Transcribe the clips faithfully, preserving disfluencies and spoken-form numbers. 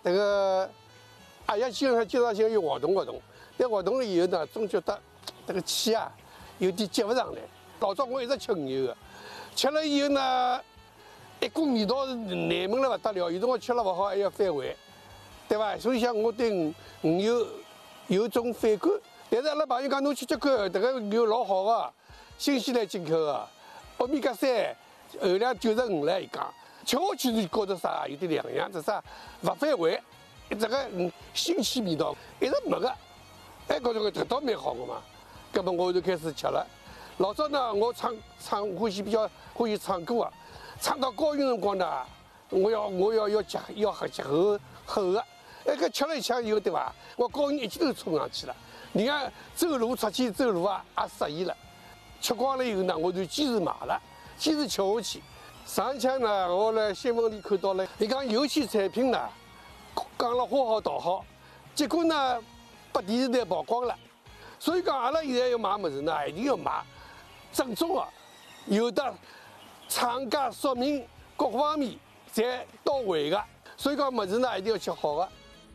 这个哎呀，经常经常性要活动活动，但活动了以后呢，总觉得这个气啊有点接不上来。老早我一直吃鱼油的，吃了以后呢，一股味道是难闻了不得了，有辰光吃了不好还要反胃，对吧？所以讲我对鱼鱼油有种反感。但是阿拉朋友讲侬去吃看，这个鱼油老好的，新西兰进口的，欧米伽三含量九十五了，伊讲。吃下去是觉得啥有点两样，这啥不反胃，这个嗯新鲜味道一直没个，哎觉着这倒蛮好的嘛，搿么我就开始吃了。老早呢，我唱唱欢喜比较欢喜唱歌啊，唱到高音辰光呢，我要我要要结要喝结后后的，哎搿吃了一枪以后对伐？我高音一记头冲上去了，人家走路出去走路啊也适意了，吃光了以后呢，我就坚持买了，坚持吃下去。上一枪呢，我在新闻里看到了，伊讲有些产品呢，讲了花好道好，结果呢，被电视台曝光了。所以讲，阿拉现在要买物事呢，一定要买正宗的，有的厂家说明各方面侪到位的。所以讲物事呢，一定要吃好的。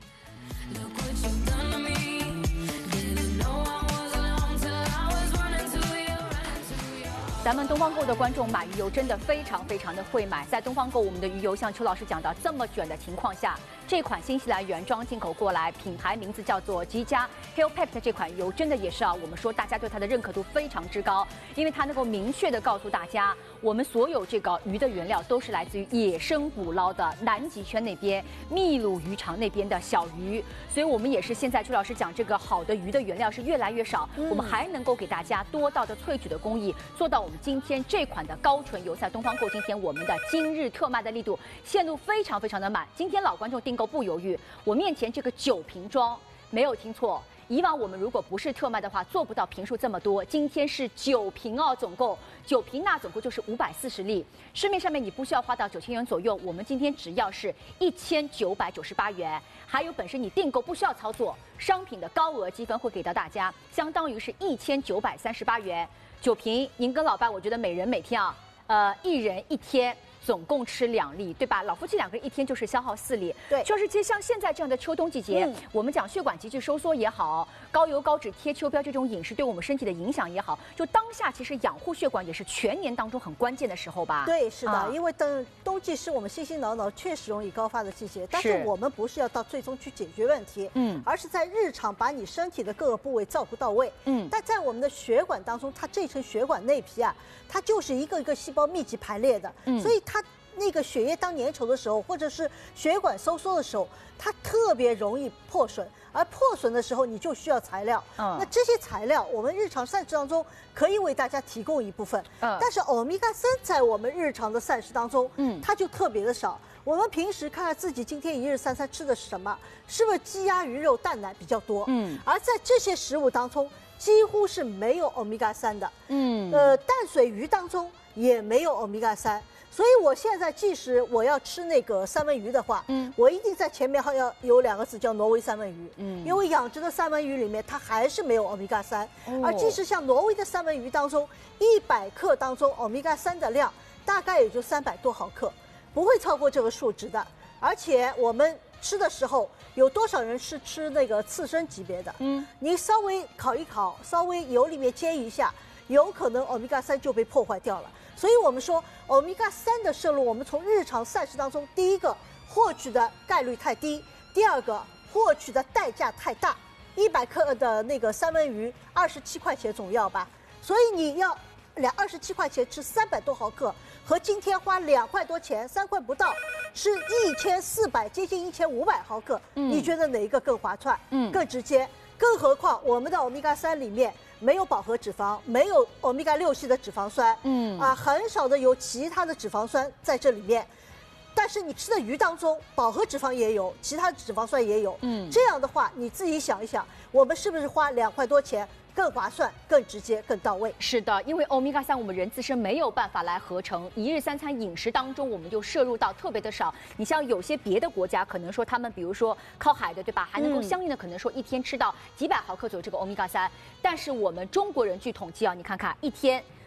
咱们东方购的观众买鱼油真的非常非常的会买，在东方购我们的鱼油像邱老师讲到这么卷的情况下，这款新西兰原装进口过来，品牌名字叫做吉家 Hillpack 的这款油真的也是啊，我们说大家对它的认可度非常之高，因为它能够明确的告诉大家，我们所有这个鱼的原料都是来自于野生捕捞的南极圈那边秘鲁渔场那边的小鱼，所以我们也是现在邱老师讲这个好的鱼的原料是越来越少，嗯、我们还能够给大家多道的萃取的工艺，做到我们今天这款的高纯油在东方购今天我们的今日特卖的力度线路非常非常的满，今天老观众订购不犹豫，我面前这个九瓶装没有听错。以往我们如果不是特卖的话，做不到瓶数这么多。今天是九瓶哦，总共九瓶，那总共就是五百四十粒。市面上面你不需要花到九千元左右，我们今天只要是一千九百九十八元。还有本身你订购不需要操作，商品的高额积分会给到大家，相当于是一千九百三十八元。九瓶，您跟老伴，我觉得每人每天啊，呃，一人一天。总共吃两粒，对吧？老夫妻两个人一天就是消耗四粒。 对， 就是其实像现在这样的秋冬季节，嗯、我们讲血管急剧收缩也好，高油高脂贴秋膘这种饮食对我们身体的影响也好，就当下其实养护血管也是全年当中很关键的时候吧。 对，是的， 啊、 因为等冬季是我们心心挠挠确实容易高发的季节，但是我们不是要到最终去解决问题，嗯，而是在日常把你身体的各个部位照顾到位，嗯。但在我们的血管当中，它这层血管内皮啊，它就是一个一个细胞密集排列的，嗯，所以它。那个血液当粘稠的时候，或者是血管收缩的时候，它特别容易破损，而破损的时候你就需要材料。嗯，那这些材料我们日常膳食当中可以为大家提供一部分。嗯，但是欧米伽三在我们日常的膳食当中，嗯，它就特别的少。我们平时看看自己今天一日三餐吃的是什么，是不是鸡鸭鱼肉蛋奶比较多？嗯，而在这些食物当中，几乎是没有欧米伽三的。嗯，呃，淡水鱼当中也没有欧米伽三。所以我现在即使我要吃那个三文鱼的话，嗯，我一定在前面还要有两个字叫挪威三文鱼，嗯，因为养殖的三文鱼里面它还是没有欧米伽三，哦，而即使像挪威的三文鱼当中，一百克当中欧米伽三的量大概也就三百多毫克，不会超过这个数值的。而且我们吃的时候，有多少人是吃那个刺身级别的？嗯，你稍微烤一烤，稍微油里面煎一下，有可能欧米伽三就被破坏掉了。所以我们说，欧米伽三的摄入，我们从日常膳食当中，第一个获取的概率太低，第二个获取的代价太大。一百克的那个三文鱼，二十七块钱总要吧？所以你要两二十七块钱吃三百多毫克，和今天花两块多钱，三块不到，吃一千四百接近一千五百毫克，嗯，你觉得哪一个更划算？嗯，更直接？更何况我们的欧米伽三里面。没有饱和脂肪，没有欧米伽六系的脂肪酸，嗯啊，很少的有其他的脂肪酸在这里面。但是你吃的鱼当中，饱和脂肪也有，其他的脂肪酸也有，嗯，这样的话你自己想一想，我们是不是花两块多钱？更划算、更直接、更到位。 是的，因为欧米伽三我们人自身没有办法来合成，一日三餐饮食当中我们就摄入到特别的少。你像有些别的国家，可能说他们比如说靠海的，对吧？还能够相应的可能说一天吃到几百毫克左右这个欧米伽三，但是我们中国人据统计啊，你看看一天。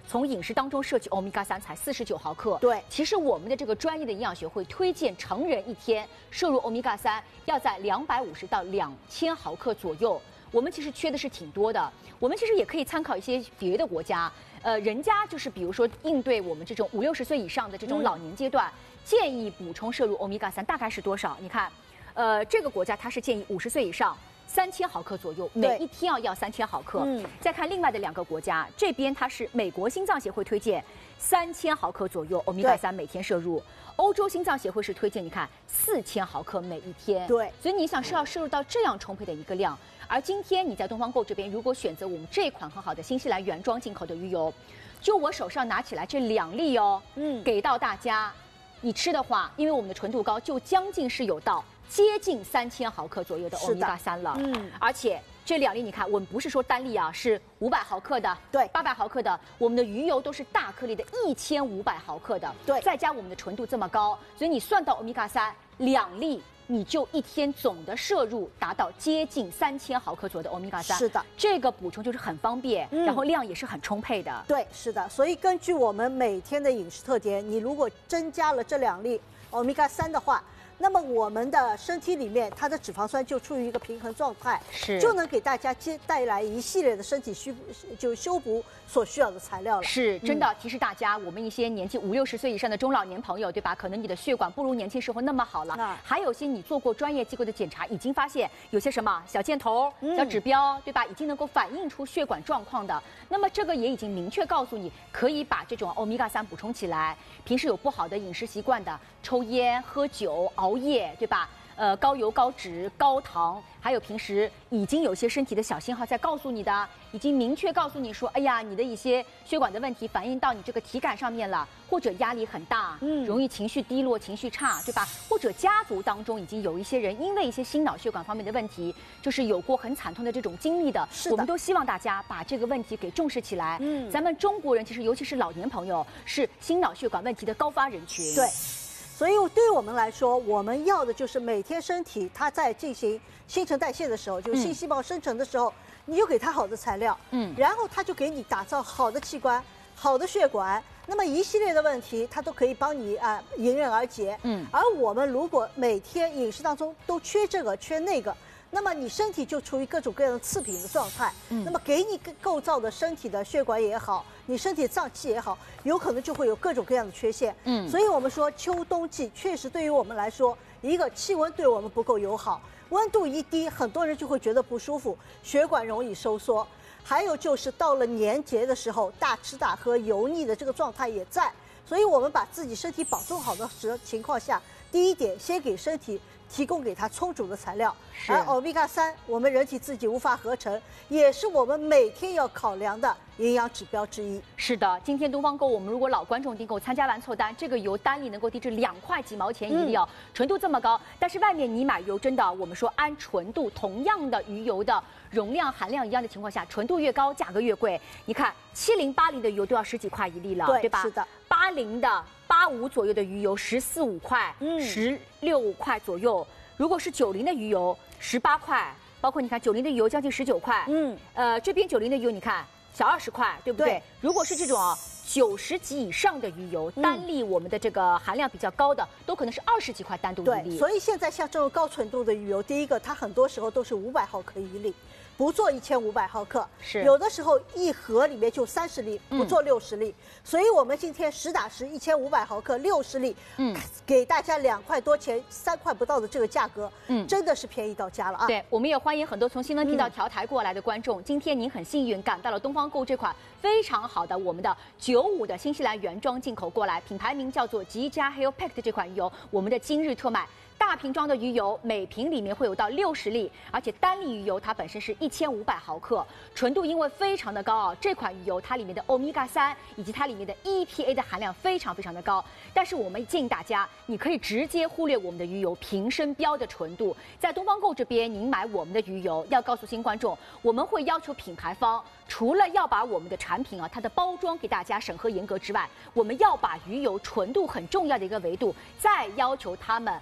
从饮食当中摄取欧米伽三才四十九毫克。 对， 其实我们的这个专业的营养学会推荐成人一天摄入欧米伽三要在两百五十到两千毫克左右。我们其实缺的是挺多的，我们其实也可以参考一些别的国家，呃，人家就是比如说应对我们这种五六十岁以上的这种老年阶段，嗯、建议补充摄入欧米伽三大概是多少？你看，呃，这个国家它是建议五十岁以上三千毫克左右，每一天要要三千毫克。嗯，再看另外的两个国家，这边它是美国心脏协会推荐三千毫克左右欧米伽三每天摄入。欧洲心脏协会是推荐，你看四千毫克每一天。 对， 所以你想是要摄入到这样充沛的一个量。而今天你在东方购这边，如果选择我们这款很好的新西兰原装进口的鱼油，就我手上拿起来这两粒哦，嗯，给到大家，你吃的话，因为我们的纯度高，就将近是有到接近三千毫克左右的欧米伽三了，嗯，而且这两粒你看，我们不是说单粒啊，是五百毫克的， 对， 八百毫克的，我们的鱼油都是大颗粒的，一千五百毫克的， 对， 再加我们的纯度这么高，所以你算到欧米伽三两粒。你就一天总的摄入达到接近三千毫克左右的欧米伽三， 是的， 这个补充就是很方便，嗯、然后量也是很充沛的。 对，是的，所以根据我们每天的饮食特点，你如果增加了这两粒欧米伽三的话，那么我们的身体里面它的脂肪酸就处于一个平衡状态， 是就能给大家接带来一系列的身体修就修补所需要的材料了。 是真的、嗯、提示大家，我们一些年纪五六十岁以上的中老年朋友，对吧？可能你的血管不如年轻时候那么好了，啊、还有些你做过专业机构的检查，已经发现有些什么小箭头、嗯、小指标，对吧？已经能够反映出血管状况的。那么这个也已经明确告诉你，可以把这种欧米伽三补充起来。平时有不好的饮食习惯的，抽烟、喝酒、熬夜，对吧？呃，高油、高脂、高糖，还有平时已经有些身体的小信号在告诉你的，已经明确告诉你说，哎呀，你的一些血管的问题反映到你这个体感上面了，或者压力很大，嗯，容易情绪低落、情绪差，对吧？或者家族当中已经有一些人因为一些心脑血管方面的问题，就是有过很惨痛的这种经历的， 是的， 我们都希望大家把这个问题给重视起来。嗯，咱们中国人其实尤其是老年朋友是心脑血管问题的高发人群。 对。所以对于我们来说，我们要的就是每天身体它在进行新陈代谢的时候，就是新细胞生成的时候，嗯、你就给它好的材料，嗯，然后它就给你打造好的器官、好的血管，那么一系列的问题它都可以帮你啊、呃、迎刃而解，嗯。而我们如果每天饮食当中都缺这个缺那个，那么你身体就处于各种各样的次品的状态，嗯，那么给你构造的身体的血管也好，你身体的脏器也好，有可能就会有各种各样的缺陷，嗯，所以我们说秋冬季确实对于我们来说，一个气温对我们不够友好，温度一低，很多人就会觉得不舒服，血管容易收缩，还有就是到了年节的时候，大吃大喝、油腻的这个状态也在，所以我们把自己身体保重好的时情况下，第一点先给身体提供给它充足的材料，而欧米伽三我们人体自己无法合成，也是我们每天要考量的营养指标之一。 是的，今天东方购我们如果老观众订购参加完凑单，这个油单粒能够低至两块几毛钱一粒哦，嗯、纯度这么高，但是外面你买油真的，我们说按纯度同样的鱼油的容量含量一样的情况下，纯度越高价格越贵。你看七零八零的油都要十几块一粒了， 对, 对吧？ 是的， 八零的。八五左右的鱼油十四五块，嗯，十六块左右。如果是九零的鱼油十八块，包括你看九零的鱼油将近十九块，嗯，呃，这边九零的鱼油你看小二十块，对不对？对，如果是这种九十级以上的鱼油，嗯、单粒我们的这个含量比较高的，都可能是二十几块单独一粒。 对，所以现在像这种高纯度的鱼油，第一个它很多时候都是五百毫克一粒。不做一千五百毫克， 是有的时候一盒里面就三十粒，不做六十粒，嗯、所以我们今天实打实一千五百毫克六十粒，嗯，给大家两块多钱，三块不到的这个价格，嗯，真的是便宜到家了啊！ 对，我们也欢迎很多从新闻频道调台过来的观众，嗯、今天您很幸运赶到了东方购这款非常好的我们的九五的新西兰原装进口过来，品牌名叫做吉嘉 Hale Pack 的这款鱼油，我们的今日特卖。大瓶装的鱼油，每瓶里面会有到六十粒，而且单粒鱼油它本身是一千五百毫克，纯度因为非常的高啊，这款鱼油它里面的欧米伽三以及它里面的 E P A 的含量非常非常的高。但是我们建议大家，你可以直接忽略我们的鱼油瓶身标的纯度。在东方购这边，您买我们的鱼油，要告诉新观众，我们会要求品牌方，除了要把我们的产品啊它的包装给大家审核严格之外，我们要把鱼油纯度很重要的一个维度，再要求他们把鱼油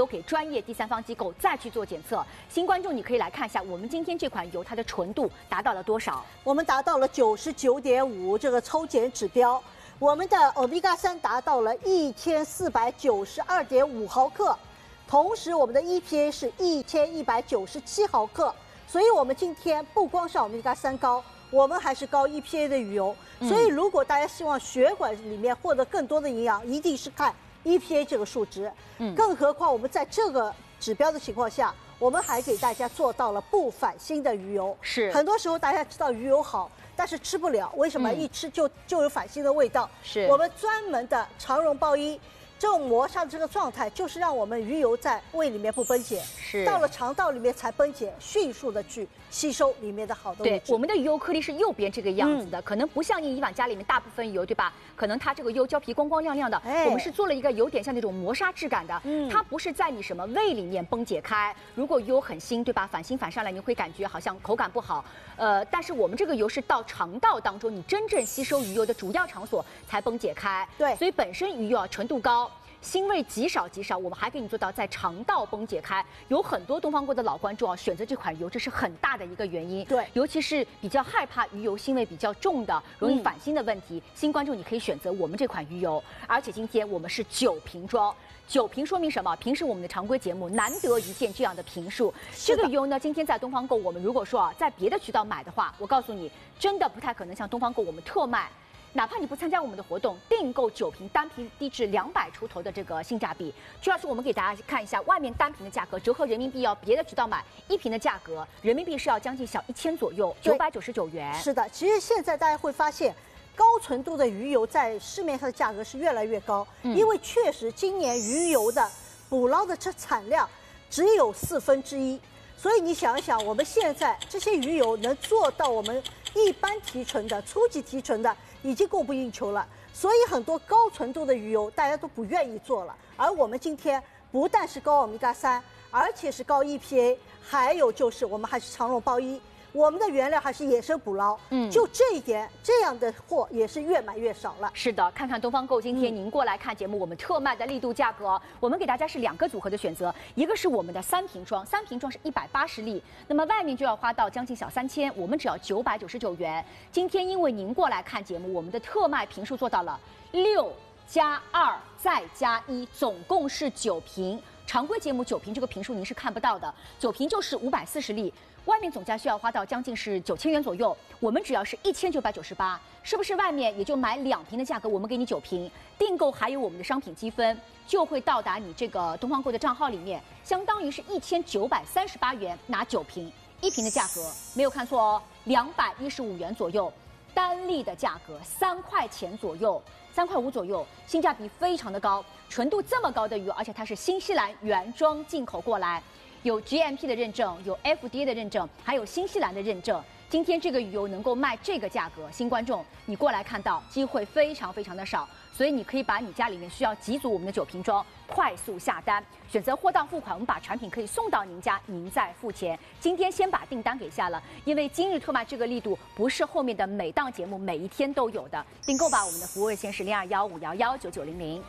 由给专业第三方机构再去做检测。新观众，你可以来看一下，我们今天这款油它的纯度达到了多少？ 我们达到了九十九点五这个抽检指标，我们的欧米伽三达到了一千四百九十二点五毫克，同时我们的 E P A 是一千一百九十七毫克，所以我们今天不光是欧米伽三高，我们还是高 E P A 的鱼油。所以如果大家希望血管里面获得更多的营养，一定是看 E P A 这个数值。嗯，更何况我们在这个指标的情况下，我们还给大家做到了不反腥的鱼油。 是， 很多时候大家知道鱼油好，但是吃不了，为什么？一吃就就有反腥的味道。 是， 我们专门的长绒孢一。这种磨砂的这个状态，就是让我们鱼油在胃里面不分解， 是到了肠道里面才分解，迅速的去吸收里面的好的物质。 对，我们的鱼油颗粒是右边这个样子的，嗯、可能不像你以往家里面大部分油，对吧？可能它这个油胶皮光光亮亮的，哎、我们是做了一个有点像那种磨砂质感的，嗯、它不是在你什么胃里面崩解开。如果油很腥，对吧？反腥反上来，你会感觉好像口感不好。呃，但是我们这个油是到肠道当中，你真正吸收鱼油的主要场所才崩解开。 对， 所以本身鱼油啊纯度高。腥味极少极少，我们还给你做到在肠道崩解开。有很多东方锅的老观众啊，选择这款油，这是很大的一个原因。 对， 尤其是比较害怕鱼油腥味比较重的、容易反腥的问题，嗯、新观众你可以选择我们这款鱼油。而且今天我们是九瓶装。九瓶说明什么？平时我们的常规节目难得一见这样的瓶数。这个油呢，今天在东方购，我们如果说啊，在别的渠道买的话，我告诉你，真的不太可能像东方购我们特卖。哪怕你不参加我们的活动，订购九瓶单瓶低至两百出头的这个性价比。主要是我们给大家看一下外面单瓶的价格，折合人民币要别的渠道买一瓶的价格，人民币是要将近小一千左右，九百九十九元。 是的，其实现在大家会发现，高纯度的鱼油在市面上的价格是越来越高，嗯、因为确实今年鱼油的捕捞的这产量只有四分之一。所以你想一想，我们现在这些鱼油能做到我们一般提纯的、初级提纯的，已经供不应求了。所以很多高纯度的鱼油大家都不愿意做了。而我们今天不但是高欧米伽三，而且是高 E P A， 还有就是我们还是长绒孢一。我们的原料还是野生捕捞，嗯，就这一点，这样的货也是越买越少了。 是的，看看东方购今天您过来看节目，我们特卖的力度价格，我们给大家是两个组合的选择，一个是我们的三瓶装，三瓶装是一百八十粒，那么外面就要花到将近小三千，我们只要九百九十九元。今天因为您过来看节目，我们的特卖瓶数做到了六加二再加一，总共是九瓶。常规节目九瓶这个瓶数您是看不到的，九瓶就是五百四十粒。外面总价需要花到将近是九千元左右，我们只要是一千九百九十八，是不是外面也就买两瓶的价格，我们给你九瓶，订购还有我们的商品积分，就会到达你这个东方购的账号里面，相当于是一千九百三十八元拿九瓶，一瓶的价格没有看错哦，两百一十五元左右，单粒的价格三块钱左右。三块五左右，性价比非常的高，纯度这么高的鱼，而且它是新西兰原装进口过来，有 G M P 的认证，有 F D A 的认证，还有新西兰的认证。今天这个鱼油能够卖这个价格，新观众你过来看到机会非常非常的少，所以你可以把你家里面需要几组我们的九瓶装，快速下单，选择货到付款，我们把产品可以送到您家，您再付钱。今天先把订单给下了，因为今日特卖这个力度不是后面的每档节目每一天都有的。订购吧，我们的服务热线是零二幺五幺幺九九零零。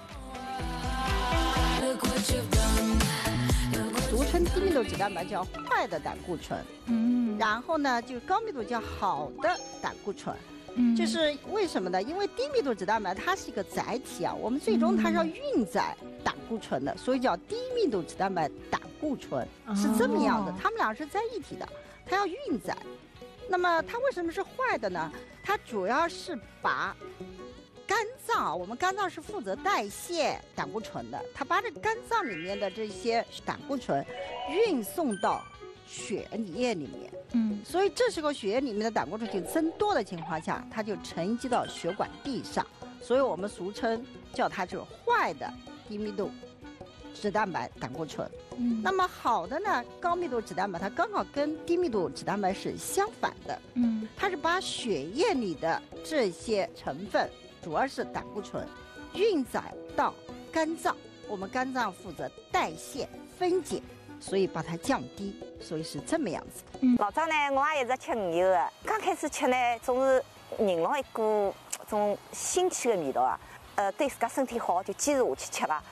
俗称低密度脂蛋白叫坏的胆固醇，嗯，然后呢，就高密度叫好的胆固醇，嗯，就是为什么呢？因为低密度脂蛋白它是一个载体啊，我们最终它是要运载胆固醇的，所以叫低密度脂蛋白胆固醇是这么样的，哦、它们俩是在一起的，它要运载。那么它为什么是坏的呢？它主要是把肝脏，我们肝脏是负责代谢胆固醇的，它把这肝脏里面的这些胆固醇运送到血液里面，嗯，所以这时候血液里面的胆固醇就增多的情况下，它就沉积到血管壁上，所以我们俗称叫它就是坏的低密度脂蛋白胆固醇。嗯，那么好的呢，高密度脂蛋白它刚好跟低密度脂蛋白是相反的，嗯，它是把血液里的这些成分，主要是胆固醇，运载到肝脏，我们肝脏负责代谢分解，所以把它降低，所以是这么样子。 嗯，老早呢，我也一直吃鱼油的，刚开始吃呢，总是闻到一股种腥气的味道啊，呃，对自家身体好，就坚持下去吃了。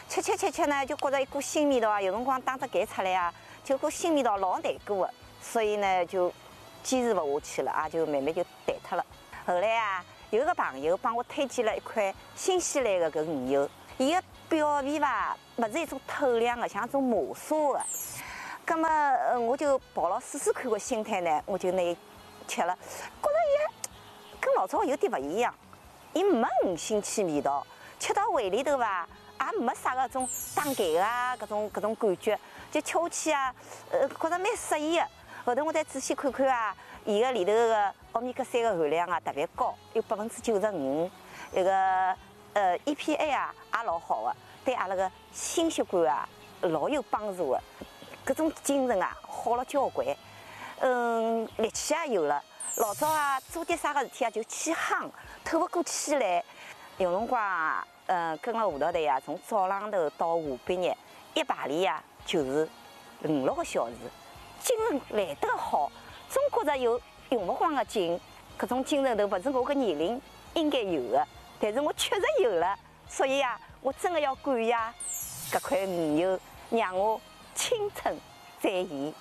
吃吃吃吃呢，就觉着一股腥味道啊，有辰光打只嗝出来啊，就股腥味道老难过的，所以呢就坚持不下去了啊，就慢慢就淡脱了。后来啊，有个朋友帮我推荐了一块新西兰的搿鱼油，伊个表皮吧，勿是一种透亮的，像一种磨砂的。葛么，呃，我就抱了试试看个心态呢，我就拿伊吃了，觉着伊跟老早有点勿一样，伊没鱼腥气味道，吃到胃里头吧，也没啥个种打嗝啊，搿种搿种感觉，就吃下去啊，呃，觉着蛮适意的。后头我再仔细看看啊，伊个里头个欧米伽三个含量啊特别高，有百分之九十五，那个呃 E P A 啊也老好的，对阿拉个心血管啊老有帮助的。搿种精神啊，好了交关，嗯，力气也有了。老早啊，做点啥个事体啊，就气夯，透不过气来。有辰光啊，嗯，跟个舞蹈队啊，从早浪头到下半日，一排练呀，就是五六个小时，精神来得好，总觉着有用不光个劲。搿种精神头勿是我个年龄应该有的，但是我确实有了，所以啊，我真的要感谢搿块鱼油，让我青春再现。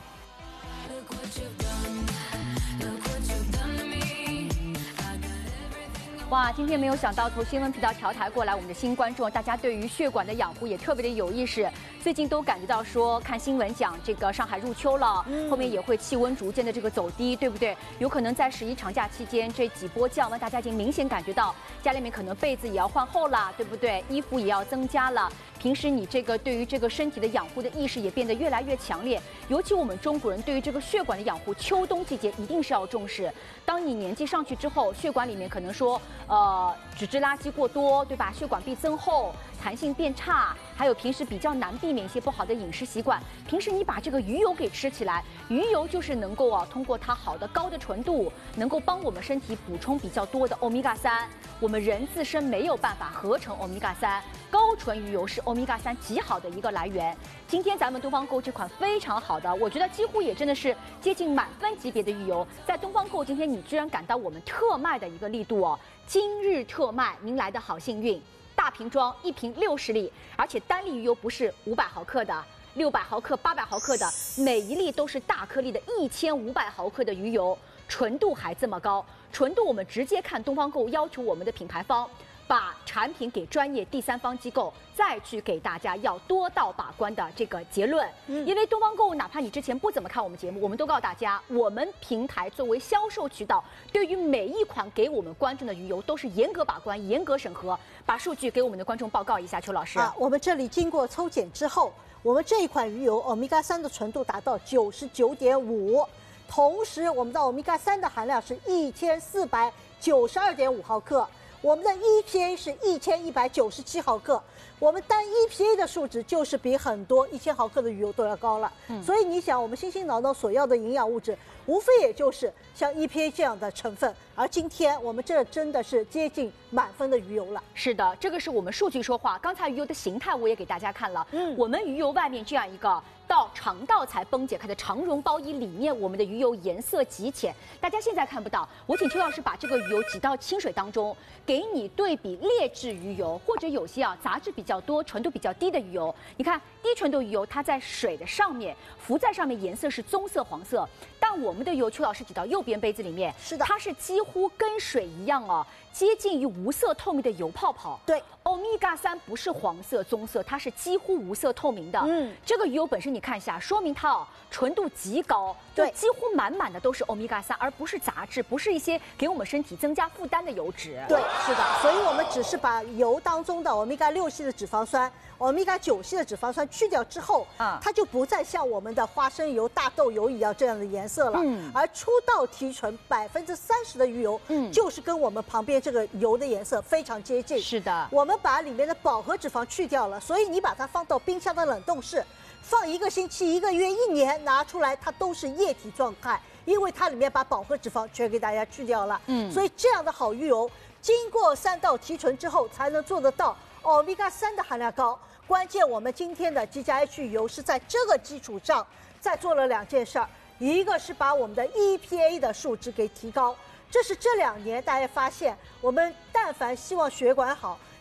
哇，今天没有想到从新闻频道调台过来，我们的新观众，大家对于血管的养护也特别的有意识。最近都感觉到说，看新闻讲这个上海入秋了，嗯、后面也会气温逐渐的这个走低，对不对？有可能在十一长假期间这几波降温，大家已经明显感觉到家里面可能被子也要换厚了，对不对？衣服也要增加了。平时你这个对于这个身体的养护的意识也变得越来越强烈，尤其我们中国人对于这个血管的养护，秋冬季节一定是要重视。当你年纪上去之后，血管里面可能说。呃，脂质垃圾过多，对吧？血管壁增厚，弹性变差，还有平时比较难避免一些不好的饮食习惯。平时你把这个鱼油给吃起来，鱼油就是能够啊，通过它好的高的纯度，能够帮我们身体补充比较多的欧米伽三。我们人自身没有办法合成欧米伽三，高纯鱼油是欧米伽三极好的一个来源。今天咱们东方购这款非常好的，我觉得几乎也真的是接近满分级别的鱼油，在东方购今天你居然赶到我们特卖的一个力度哦。今日特卖，您来的好幸运！大瓶装一瓶六十粒，而且单粒鱼油不是五百毫克的，六百毫克、八百毫克的，每一粒都是大颗粒的一千五百毫克的鱼油，纯度还这么高。纯度我们直接看东方购要求我们的品牌方把产品给专业第三方机构，再去给大家要多道把关的这个结论。嗯，因为东方购物，哪怕你之前不怎么看我们节目，我们都告诉大家，我们平台作为销售渠道，对于每一款给我们观众的鱼油都是严格把关、严格审核。把数据给我们的观众报告一下，邱老师。 啊，我们这里经过抽检之后，我们这一款鱼油欧米伽三的纯度达到九十九点五，同时我们的欧米伽三的含量是一千四百九十二点五毫克。我们的 E P A 是一千一百九十七毫克，我们单 E P A 的数值就是比很多一千毫克的鱼油都要高了。嗯，所以你想，我们心心脑脑所要的营养物质，无非也就是像 E P A 这样的成分。而今天我们这真的是接近满分的鱼油了。 是的，这个是我们数据说话。刚才鱼油的形态我也给大家看了。嗯，我们鱼油外面这样一个到肠道才崩解开的长绒包衣，里面我们的鱼油颜色极浅，大家现在看不到。我请邱老师把这个鱼油挤到清水当中，给你对比劣质鱼油，或者有些啊杂质比较多、纯度比较低的鱼油。你看低纯度鱼油，它在水的上面浮在上面，颜色是棕色、黄色。但我们的油，邱老师挤到右边杯子里面， 是的， 它是几乎跟水一样哦，接近于无色透明的油泡泡。 对， 欧米伽三不是黄色、棕色，它是几乎无色透明的。嗯，这个鱼油本身你看一下，说明它哦纯度极高，就几乎满满的都是欧米伽三，而不是杂质，不是一些给我们身体增加负担的油脂。 对，是的，所以我们只是把油当中的欧米伽六系的脂肪酸、欧米伽九系的脂肪酸去掉之后，啊，它就不再像我们的花生油、大豆油一样这样的颜色了。嗯，而出道提纯百分之三十的鱼油，嗯，就是跟我们旁边这个油的颜色非常接近。 是的， 我们把里面的饱和脂肪去掉了，所以你把它放到冰箱的冷冻室，放一个星期、一个月、一年，拿出来它都是液体状态，因为它里面把饱和脂肪全给大家去掉了。嗯，所以这样的好鱼油，经过三道提纯之后，才能做得到欧米伽三的含量高。关键我们今天的 G 加 H 鱼油是在这个基础上再做了两件事儿，一个是把我们的 E P A 的数值给提高，这是这两年大家发现，我们但凡希望血管好，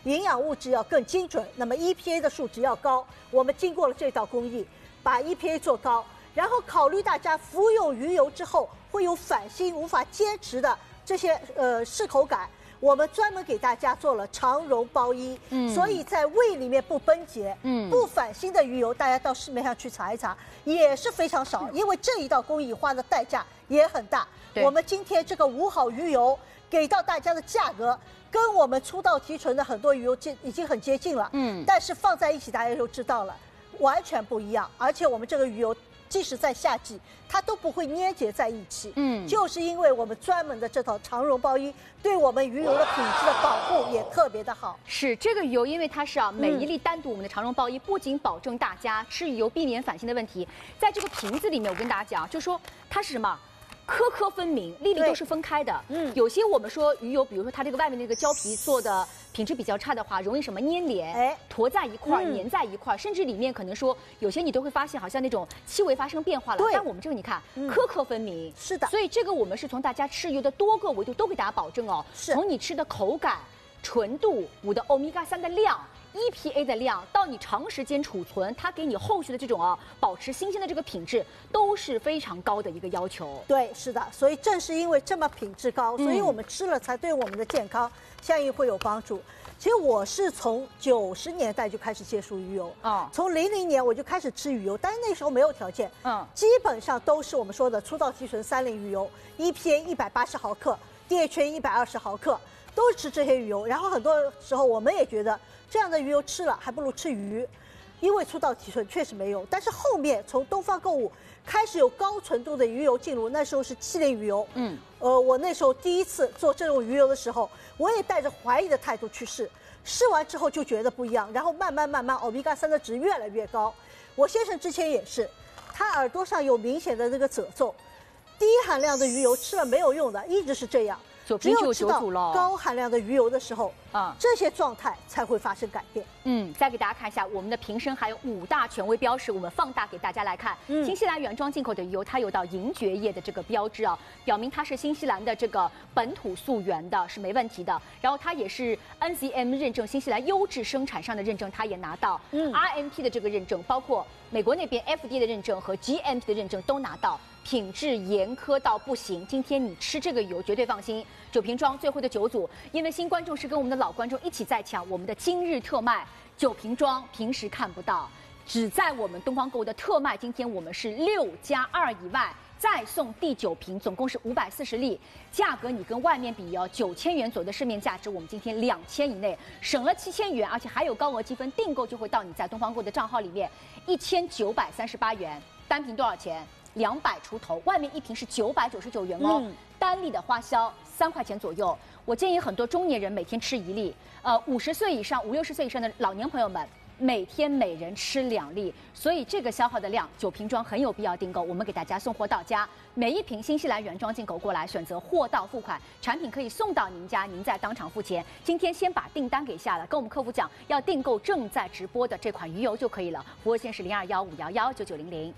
营养物质要更精准，那么 E P A 的数值要高。我们经过了这道工艺，把 E P A 做高，然后考虑大家服用鱼油之后会有反心、无法坚持的这些呃适口感。我们专门给大家做了长绒包衣，嗯，所以在胃里面不分解，嗯，不反心的鱼油，大家到市面上去查一查，也是非常少，因为这一道工艺花的代价也很大。我们今天这个五好鱼油给到大家的价格，跟我们出道提纯的很多鱼油接已经很接近了，嗯，但是放在一起大家就知道了，完全不一样。而且我们这个鱼油，即使在夏季，它都不会粘结在一起。嗯，就是因为我们专门的这套长绒包衣，对我们鱼油的品质的保护也特别的好。 是这个鱼油，因为它是啊，每一粒单独我们的长绒包衣，不仅保证大家吃鱼油避免反心的问题，在这个瓶子里面，我跟大家讲，就说它是什么？颗颗分明，粒粒都是分开的。嗯，有些我们说鱼油，比如说它这个外面那个胶皮做的品质比较差的话，容易什么粘连，哎，坨在一块儿，粘在一块儿，甚至里面可能说有些你都会发现好像那种气味发生变化了。但我们这个你看，颗颗分明。 是的。 所以这个我们是从大家吃鱼的多个维度都给大家保证哦， 是从你吃的口感、纯度、我的欧米伽三的量。E P A 的量到你长时间储存，它给你后续的这种啊保持新鲜的这个品质都是非常高的一个要求。 对，是的，所以正是因为这么品质高，所以我们吃了才对我们的健康相应会有帮助。其实我是从九十年代就开始接触鱼油啊，从零零年我就开始吃鱼油，但是那时候没有条件，嗯，基本上都是我们说的出道提纯三零鱼油 ，E P A 一百八十毫克 ，D H A 一百二十毫克，都是吃这些鱼油。然后很多时候我们也觉得。这样的鱼油吃了还不如吃鱼，因为出道提纯确实没有。但是后面从东方购物开始有高纯度的鱼油进入，那时候是七零鱼油。嗯，呃，我那时候第一次做这种鱼油的时候，我也带着怀疑的态度去试，试完之后就觉得不一样，然后慢慢慢慢欧米伽三的值越来越高。我先生之前也是，他耳朵上有明显的那个褶皱，低含量的鱼油吃了没有用的，一直是这样。只有吃到高含量的鱼油的时候，啊，这些状态才会发生改变。 嗯，再给大家看一下我们的瓶身，还有五大权威标识，我们放大给大家来看。嗯，新西兰原装进口的鱼油，它有到银蕨叶的这个标志啊，表明它是新西兰的这个本土溯源的，是没问题的。然后它也是 N C M 认证，新西兰优质生产商的认证，它也拿到。嗯 ，R M P 的这个认证，包括美国那边 F D A 的认证和 G M P 的认证都拿到。品质严苛到不行，今天你吃这个油绝对放心。酒瓶装最后的九组，因为新观众是跟我们的老观众一起在抢我们的今日特卖酒瓶装，平时看不到，只在我们东方购物的特卖。今天我们是六加二以外再送第九瓶，总共是五百四十粒，价格你跟外面比要九千元左右的市面价值，我们今天两千以内，省了七千元，而且还有高额积分，订购就会到你在东方购的账号里面，一千九百三十八元，单瓶多少钱？两百出头，外面一瓶是九百九十九元哦，嗯、单粒的花销三块钱左右。我建议很多中年人每天吃一粒，呃，五十岁以上、五六十岁以上的老年朋友们，每天每人吃两粒。所以这个消耗的量，酒瓶装很有必要订购。我们给大家送货到家，每一瓶新西兰原装进口过来，选择货到付款，产品可以送到您家，您在当场付钱。今天先把订单给下了，跟我们客服讲要订购正在直播的这款鱼油就可以了。服务线是零二幺五幺幺九九零零。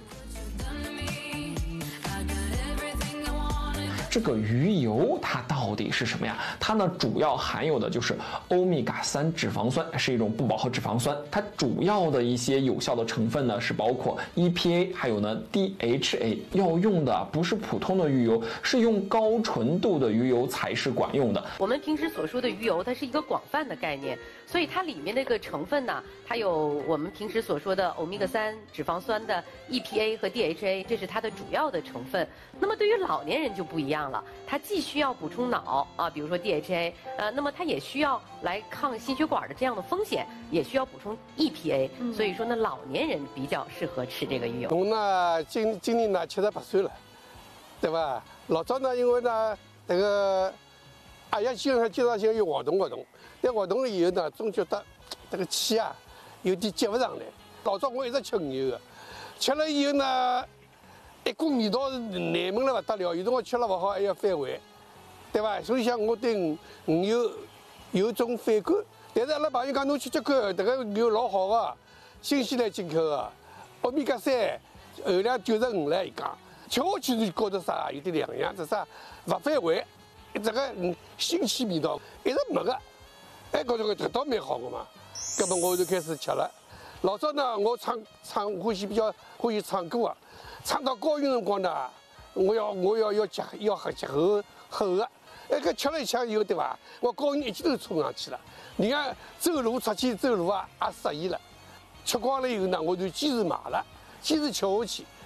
这个鱼油它到底是什么呀？它呢主要含有的就是欧米伽三脂肪酸，是一种不饱和脂肪酸。它主要的一些有效的成分呢是包括 E P A， 还有呢 D H A。要用的不是普通的鱼油，是用高纯度的鱼油才是管用的。 我们平时所说的鱼油，它是一个广泛的概念，所以它里面那个成分呢，它有我们平时所说的欧米伽三脂肪酸的 E P A 和 D H A， 这是它的主要的成分。那么对于老年人就不一样了，它既需要补充脑啊，比如说 D H A， 呃，那么它也需要来抗心血管的这样的风险，也需要补充 E P A，、嗯、所以说呢，老年人比较适合吃这个鱼油。 我呢，今今年呢七十八岁了，对吧？老早呢，因为呢，这个阿爷经常经常性有活动活动，但活动了以后呢，总觉得这个气啊有点接不上来。老早我一直吃鱼油的，吃了以后呢。一股味道是难闻了不得了，有辰光吃了不好还要反胃，对吧？所以讲我对鱼鱼油有种反感。但是阿拉朋友讲侬去吃看，这个鱼油老好的，新西兰进口的，欧米伽三含量九十五了，伊讲吃下去就觉得啥有点两样，这啥不反胃，这个新鲜味道一直没个。 哎，觉着个特倒蛮好个嘛，搿么我就开始吃了。老早呢，我唱唱欢喜比较欢喜唱歌啊，唱到高音辰光呢，我要我要要结要喝结后后个，哎，搿吃了一枪以后对伐？我高音一记头冲上去了，人家走路出去走路啊也适意了。吃光了以后呢，我就坚持买了，坚持吃下去。